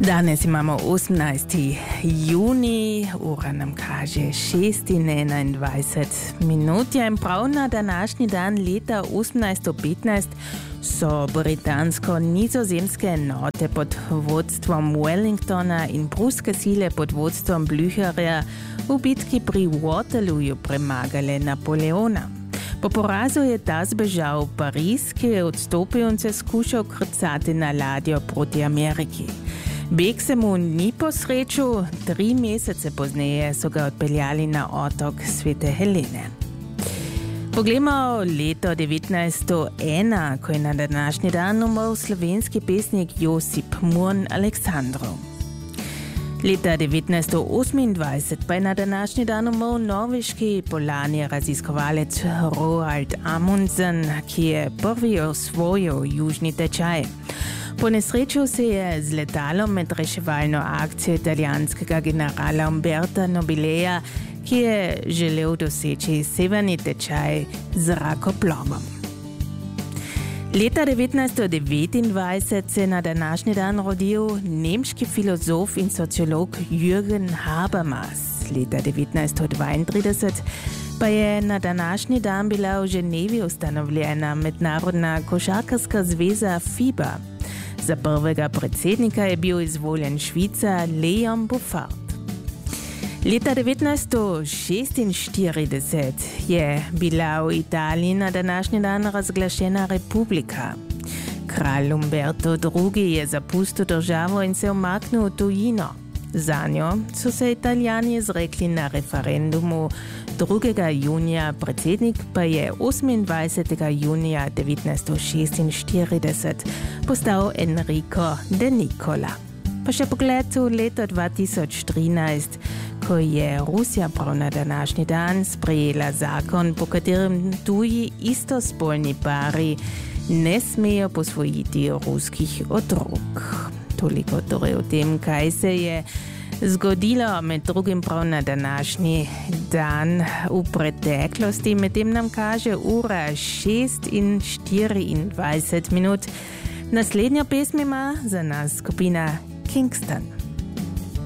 Danes imamo 18. juni, ura nam kaže 6:21 minut. Ja, in prav na današnji dan leta 1815 so britansko-nizozemske enote pod vodstvom Wellingtona in pruske sile pod vodstvom Blücherja v bitki pri Waterlooju premagale Napoleona. Po porazu je ta zbežal v Pariz, ki je odstopil in se skušal krcati na ladjo proti Ameriki. Beg se mu ni posrečil, 3 mesece pozneje so ga odpeljali na otok Svete Helene. Poglejmo leto 1901, ko je na današnji dan umrl slovenski pesnik Josip Murn Aleksandrov. Leta 1928 pa je na današnji dan umrl norveški polarni raziskovalec Roald Amundsen, ki je prvi osvojil južni tečaj. Ponesrečil se je z letalom med reševalno akcijo italijanskega generala Umberta Nobileja, ki je želel doseči severni tečaj z zrakoplovom. Leta 1929 se je na današnji dan rodil nemški filozof in sociolog Jürgen Habermas. Leta 1932 pa je na današnji dan bila v Ženevi ustanovljena Mednarodna košarkarska zveza FIBA. Za prvega predsednika je bil izvoljen Švica Leon Buffard. Leta 1946 je bila v Italiji na današnji dan razglašena republika. Kralj Umberto II. Je zapustil državo in se umaknil v tujino. Zanjo so se Italijani izrekli na referendumu 2. junija, predsednik pa je 28. junija 1946 postal Enrico de Nicola. Pa še pogled v leto 2013, ko je Rusija prav na današnji dan sprejela zakon, po katerem tuji istospolni pari ne smejo posvojiti ruskih otrok. Toliko torej o tem, kaj se je zgodilo med drugim prav na današnji dan v preteklosti. Medtem nam kaže ura 6:24 minut. Naslednjo pesm ima za nas skupina Kingston.